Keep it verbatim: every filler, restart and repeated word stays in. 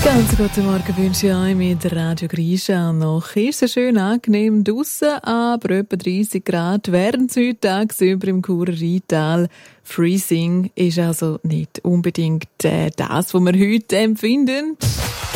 Ganz guten Morgen wünsche ich euch mit Radio Grisha. Noch ist es schön angenehm draussen, aber etwa dreissig Grad während es heute tagsüber im Churer Rheintal. Freezing ist also nicht unbedingt äh, das, was wir heute empfinden.